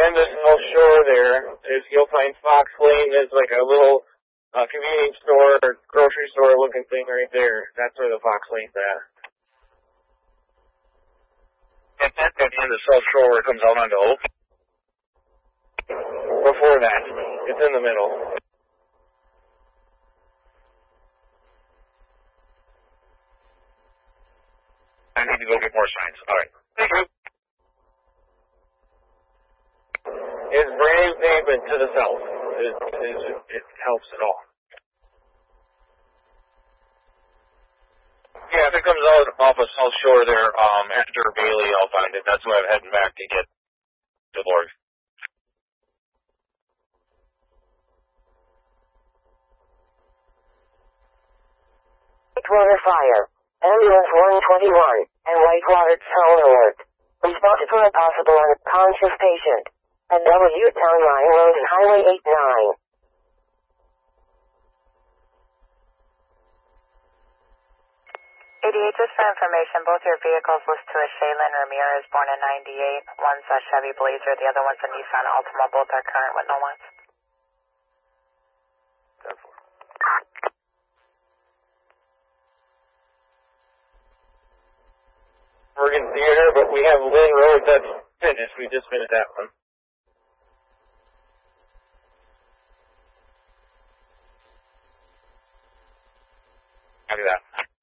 find the South Shore there, you'll find Fox Lane. There's like a little convenience store or grocery store looking thing right there. That's where the Fox Lane's at. At the end of South Shore where it comes out onto Oak? Before that. It's in the middle. I need to go get more signs. All right. Thank you. It's brand new pavement to the south. It helps at all. Yeah, if it comes out off of South Shore there, after Bailey, I'll find it. That's where I'm heading back to get to Lord. Whitewater Fire, Ambulance 121, and Whitewater Town Alert. Responded for a possible unconscious patient. And W Town Line Road and Highway 89. Just for information, both your vehicles list to a Shaylin Ramirez, born in 98. One's a Chevy Blazer, the other one's a Nissan Altima. Both are current with no lights. Bergen Theater, but we have Lynn Road that's finished. We just finished that one. Copy that.